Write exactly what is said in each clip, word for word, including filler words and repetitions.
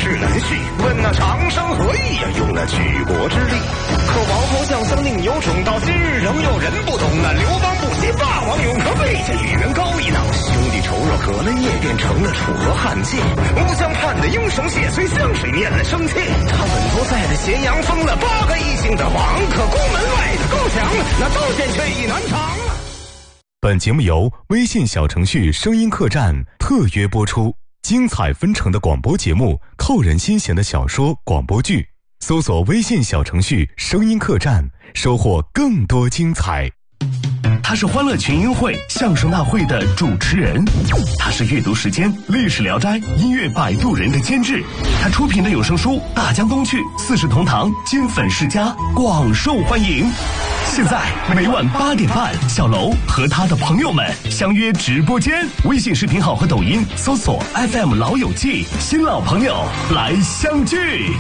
事难续。问那长生何意呀？用了举国之力。可王侯将相宁有种，到今日仍有人不懂。那刘邦不惜霸王勇，可魏家与袁高一等。兄弟仇若隔了夜，便成了楚河汉界。吴江畔的英雄谢虽湘水面了生气，他稳坐在了咸阳，封了八个异姓的王。可宫门外的高墙，那刀剑却已难长了。 本节目由微信小程序声音客栈特约播出，精彩纷呈的广播节目，扣人心弦的小说广播剧，搜索微信小程序声音客栈，收获更多精彩。 他是欢乐群英会相声大会的主持人，他是阅读时间历史聊斋音乐摆渡人的监制，他出品的有声书《大江东去》《四世同堂》金粉世家广受欢迎。现在每晚八点半，小楼和他的朋友们相约直播间，微信视频号和抖音搜索 F M 老友记，新老朋友来相聚。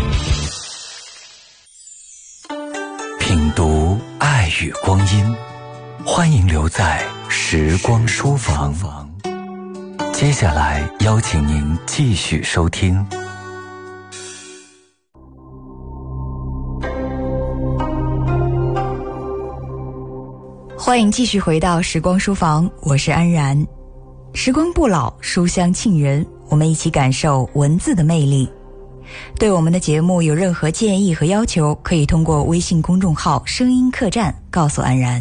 品读爱与光阴，欢迎留在时光书房。接下来邀请您继续收听。 欢迎继续回到时光书房，我是安然。时光不老，书香沁人，我们一起感受文字的魅力。对我们的节目有任何建议和要求，可以通过微信公众号声音客栈告诉安然。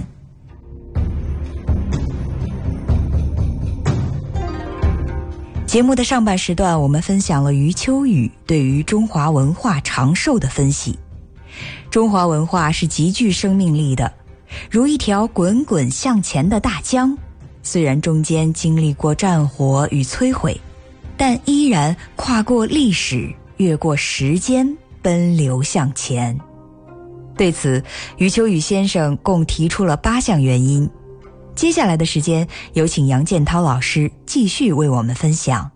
节目的上半时段，我们分享了余秋雨对于中华文化长寿的分析。中华文化是极具生命力的，如一条滚滚向前的大江，虽然中间经历过战火与摧毁，但依然跨过历史，越过时间，奔流向前。对此，余秋雨先生共提出了八项原因。接下来的时间，有请杨建涛老师继续为我们分享。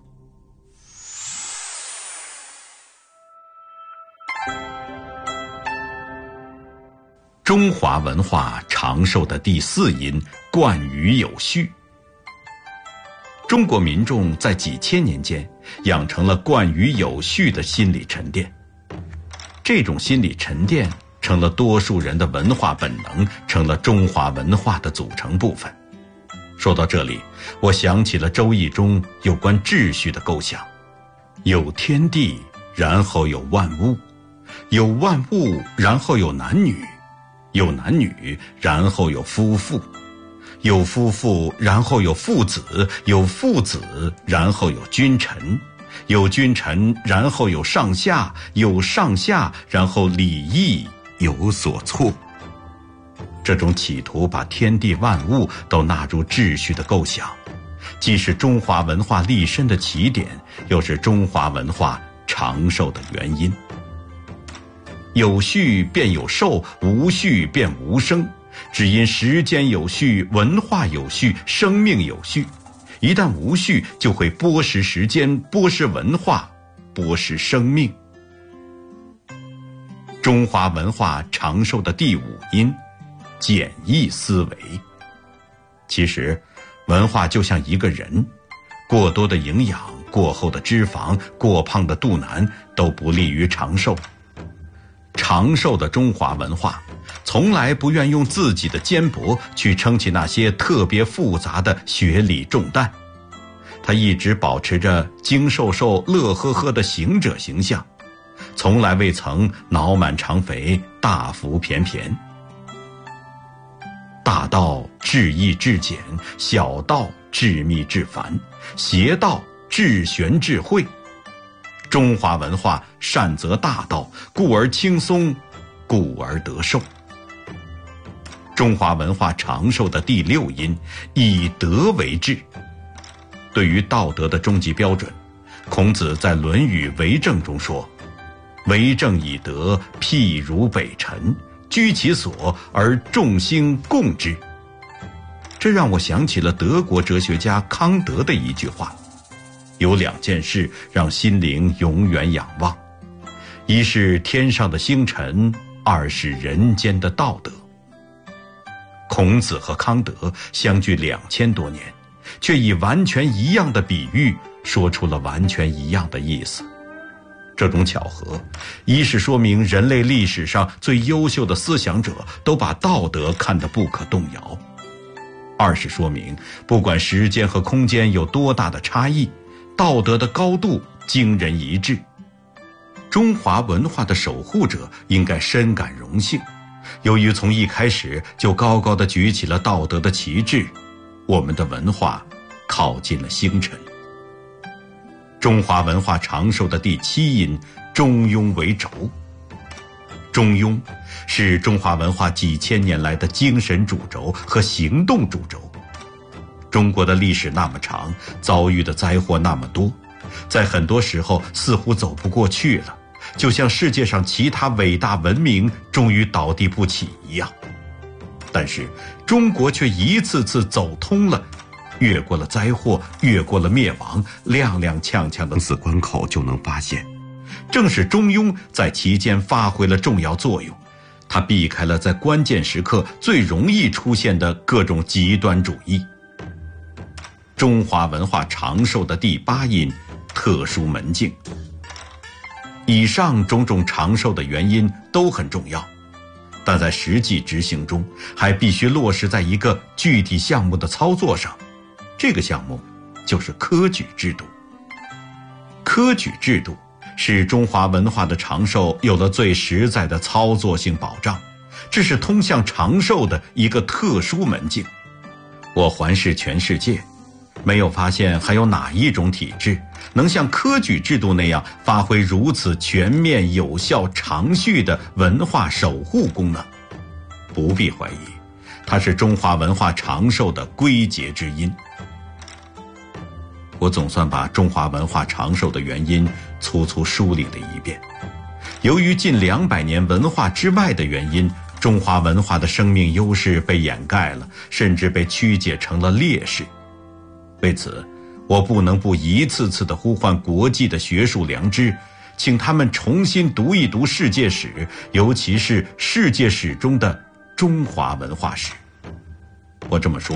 中华文化长寿的第四因，冠于有序。中国民众在几千年间养成了冠于有序的心理沉淀，这种心理沉淀成了多数人的文化本能，成了中华文化的组成部分。说到这里，我想起了《周易》中有关秩序的构想，有天地，然后有万物，有万物，然后有男女，有男女，然后有夫妇，有夫妇，然后有父子，有父子，然后有君臣，有君臣，然后有上下，有上下，然后礼义有所措。这种企图把天地万物都纳入秩序的构想，既是中华文化立身的起点，又是中华文化长寿的原因。有序便有寿，无序便无生，只因时间有序，文化有序，生命有序。一旦无序，就会剥蚀时间，剥蚀文化，剥蚀生命。中华文化长寿的第五因，简易思维。其实文化就像一个人，过多的营养，过厚的脂肪，过胖的肚腩都不利于长寿。长寿的中华文化从来不愿用自己的肩膊去撑起那些特别复杂的学理重担，他一直保持着精瘦瘦乐呵呵的行者形象，从来未曾脑满肠肥大腹便便。大道至易至简，小道至密至繁，邪道至玄至晦。中华文化善择大道，故而轻松，故而得寿。中华文化长寿的第六因，以德为治。对于道德的终极标准，孔子在《论语为政》中说：为政以德，譬如北辰，居其所而众星共之。这让我想起了德国哲学家康德的一句话：有两件事让心灵永远仰望，一是天上的星辰，二是人间的道德。孔子和康德相距两千多年，却以完全一样的比喻说出了完全一样的意思。 这种巧合，一是说明人类历史上最优秀的思想者都把道德看得不可动摇；二是说明，不管时间和空间有多大的差异，道德的高度惊人一致。中华文化的守护者应该深感荣幸，由于从一开始就高高地举起了道德的旗帜，我们的文化靠近了星辰。中华文化长寿的第七因，中庸为轴。中庸是中华文化几千年来的精神主轴和行动主轴。中国的历史那么长，遭遇的灾祸那么多，在很多时候似乎走不过去了，就像世界上其他伟大文明终于倒地不起一样。但是中国却一次次走通了，越过了灾祸，越过了灭亡，踉踉跄跄的死关口就能发现，正是中庸在其间发挥了重要作用，它避开了在关键时刻最容易出现的各种极端主义。中华文化长寿的第八因，特殊门径。以上种种长寿的原因都很重要，但在实际执行中，还必须落实在一个具体项目的操作上。这个项目就是科举制度。科举制度使中华文化的长寿有了最实在的操作性保障，这是通向长寿的一个特殊门径。我环视全世界，没有发现还有哪一种体制能像科举制度那样发挥如此全面、有效、长续的文化守护功能。不必怀疑，它是中华文化长寿的归结之因。我总算把中华文化长寿的原因粗粗梳理了一遍。由于近两百年文化之外的原因，中华文化的生命优势被掩盖了，甚至被曲解成了劣势。为此，我不能不一次次地呼唤国际的学术良知，请他们重新读一读世界史，尤其是世界史中的中华文化史。我这么说